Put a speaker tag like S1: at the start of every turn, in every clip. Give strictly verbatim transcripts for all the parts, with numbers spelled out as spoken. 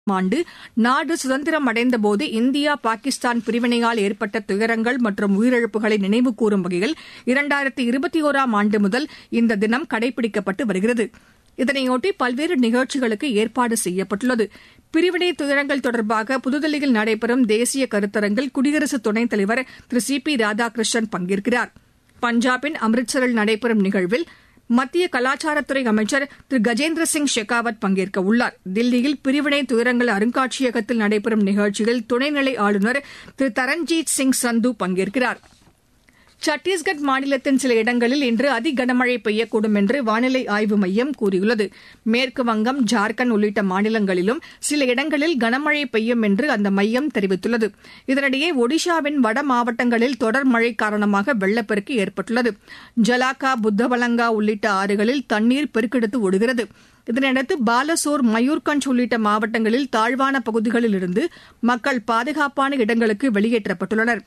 S1: ஆண்டு நாடு சுதந்திரம் அடைந்தபோது இந்தியா பாகிஸ்தான் பிரிவினையால் ஏற்பட்ட துயரங்கள் மற்றும் உயிரிழப்புகளை நினைவுகூரும் வகையில் இரண்டாயிரத்து இருபத்தி ஒராம் ஆண்டு முதல் இந்த தினம் கடைபிடிக்கப்பட்டு வருகிறது. இதனையொட்டி பல்வேறு நிகழ்ச்சிகளுக்கு ஏற்பாடு செய்யப்பட்டுள்ளது. பிரிவினை துயரங்கள் தொடர்பாக புதுதில்லியில் நடைபெறும் தேசிய கருத்தரங்கில் குடியரசு துணைத் தலைவர் திரு சி பி ராதாகிருஷ்ணன் பங்கேற்கிறார். பஞ்சாபின் அம்ரிட்சரில் நடைபெறும் நிகழ்வில் மத்திய கலாச்சாரத்துறை அமைச்சர் திரு கஜேந்திர சிங் ஷெகாவத் பங்கேற்க உள்ளார். தில்லியில் பிரிவினை துயரங்கள் அருங்காட்சியகத்தில் நடைபெறும் நிகழ்ச்சியில் துணைநிலை ஆளுநர் திரு தரண்ஜீத் சிங் சந்து பங்கேற்கிறார். சத்தீஸ்கட் மாநிலத்தின் சில இடங்களில் இன்று அதி கனமழை பெய்யக்கூடும் என்று வானிலை ஆய்வு மையம் கூறியுள்ளது. மேற்கு வங்கம், ஜார்க்கண்ட் உள்ளிட்ட மாநிலங்களிலும் சில இடங்களில் கனமழை பெய்யும் என்று அந்த மையம் தெரிவித்துள்ளது. இதனிடையே ஒடிஷாவின் வட மாவட்டங்களில் தொடர் மழை காரணமாக வெள்ளப்பெருக்கு ஏற்பட்டுள்ளது. ஜலாக்கா, புத்தவலங்கா உள்ளிட்ட ஆறுகளில் தண்ணீர் பெருக்கெடுத்து ஓடுகிறது. இதனையடுத்து பாலசோர், மயூர்கஞ்ச் உள்ளிட்ட மாவட்டங்களில் தாழ்வான பகுதிகளில் இருந்து மக்கள் பாதுகாப்பான இடங்களுக்கு வெளியேற்றப்பட்டுள்ளனர்.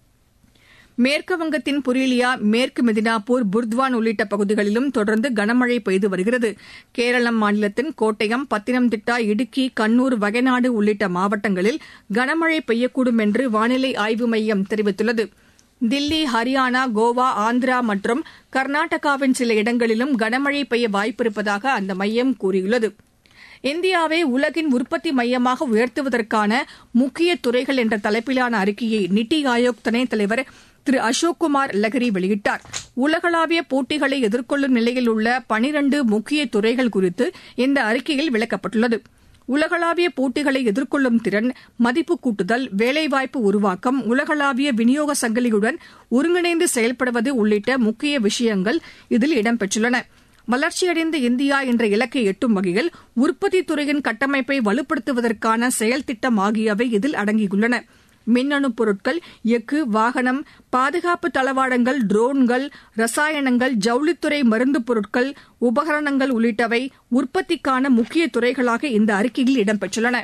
S1: மேற்குவங்கத்தின் புரூலியா, மேற்கு மெதினாப்பூர், புர்த்வான் உள்ளிட்ட பகுதிகளிலும் தொடர்ந்து கனமழை பெய்து வருகிறது. கேரளம் மாநிலத்தின் கோட்டயம், பத்தினம்திட்டா, இடுக்கி, கண்ணூர், வயநாடு உள்ளிட்ட மாவட்டங்களில் கனமழை பெய்யக்கூடும் என்று வானிலை ஆய்வு மையம் தெரிவித்துள்ளது. தில்லி, ஹரியானா, கோவா, ஆந்திரா மற்றும் கர்நாடகாவின் சில இடங்களிலும் கனமழை பெய்ய வாய்ப்பிருப்பதாக அந்த மையம் கூறியுள்ளது. இந்தியாவை உலகின் உற்பத்தி மையமாக உயர்த்துவதற்கான முக்கிய துறைகள் என்ற தலைப்பிலான அறிக்கையை நித்தி ஆயோக் துணைத் தலைவர் திரு அசோக்குமார் லஹரி வெளியிட்டார். உலகளாவிய போட்டிகளை எதிர்கொள்ளும் நிலையில் உள்ள பனிரண்டு முக்கிய துறைகள் குறித்து இந்த அறிக்கையில் விளக்கப்பட்டுள்ளது. உலகளாவிய போட்டிகளை எதிர்கொள்ளும் திறன், மதிப்பு கூட்டுதல், வேலைவாய்ப்பு உருவாக்கம், உலகளாவிய விநியோக சங்கிலியுடன் ஒருங்கிணைந்து செயல்படுவது உள்ளிட்ட முக்கிய விஷயங்கள் இதில் இடம்பெற்றுள்ளன. வளர்ச்சியடைந்த இந்தியா என்ற இலக்கை எட்டும் வகையில் உற்பத்தித் துறையின் கட்டமைப்பை வலுப்படுத்துவதற்கான செயல் திட்டம் ஆகியவை இதில் அடங்கியுள்ளன. மின்னணு பொருட்கள், எஃகு, வாகனம், பாதுகாப்பு தளவாடங்கள், ட்ரோன்கள், ரசாயனங்கள், ஜவுளித்துறை, மருந்துப் பொருட்கள், உபகரணங்கள் உள்ளிட்டவை உற்பத்திக்கான முக்கிய துறைகளாக இந்த அறிக்கையில் இடம்பெற்றுள்ளன.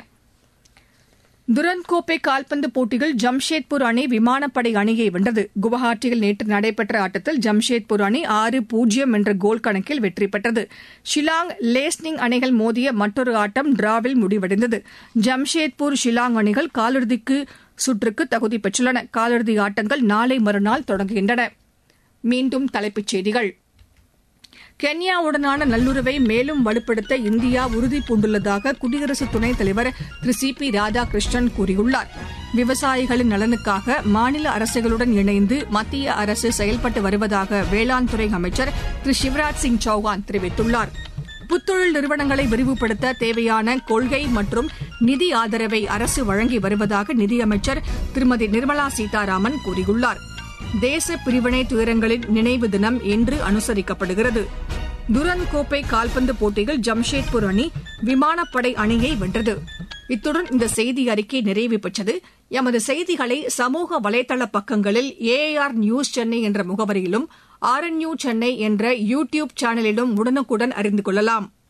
S1: துரந்த் கோப்பை கால்பந்து போட்டியில் ஜம்ஷேத்பூர் அணி விமானப்படை அணியை வென்றது. குவஹாத்தியில் நேற்று நடைபெற்ற ஆட்டத்தில் ஜம்ஷேத்பூர் அணி ஆறு பூஜ்ஜியம் என்ற கோல் கணக்கில் வெற்றி பெற்றது. ஷில்லாங், லேஸ்னிங் அணிகள் மோதிய மற்றொரு ஆட்டம் டிராவில் முடிவடைந்தது. ஜம்ஷேத்பூர், ஷில்லாங் அணிகள் காலிறுதிக்கு சுற்றுக்கு தகுதி பெற்றுள்ளன. காலிறுதி ஆட்டங்கள் நாளை மறுநாள் தொடங்குகின்றன. மீண்டும் தலைப்புச் செய்திகள். கென்யாவுடனான நல்லுறவை மேலும் வலுப்படுத்த இந்தியா உறுதி பூண்டுள்ளதாக குடியரசு துணைத் தலைவர் திரு சி பி ராதாகிருஷ்ணன் கூறியுள்ளார். விவசாயிகளின் நலனுக்காக மாநில அரசுகளுடன் இணைந்து மத்திய அரசு செயல்பட்டு வருவதாக வேளாண் துறை அமைச்சர் திரு சிவராஜ் சிங் சௌஹான் தெரிவித்துள்ளார். புத்தொழில் நிறுவனங்களை விரிவுபடுத்த தேவையான கொள்கை மற்றும் நிதி ஆதரவை அரசு வழங்கி வருவதாக நிதியமைச்சர் திருமதி நிர்மலா சீதாராமன் கூறியுள்ளார். தேச பிரிவினை துயரங்களின் நினைவு தினம் இன்று அனுசரிக்கப்படுகிறது. துரந்த் கோப்பை கால்பந்து போட்டியில் ஜம்ஷேத்பூர் அணி விமானப்படை அணியை வென்றது. இத்துடன் இந்த செய்தி அறிக்கை நிறைவு பெற்றது. எமது செய்திகளை சமூக வலைதள பக்கங்களில் ஏஆர் நியூஸ் சென்னை என்ற முகவரியிலும், ஆர்என்யூ சென்னை என்ற யூ டியூப் சேனலிலும் உடனுக்குடன் அறிந்து கொள்ளலாம்.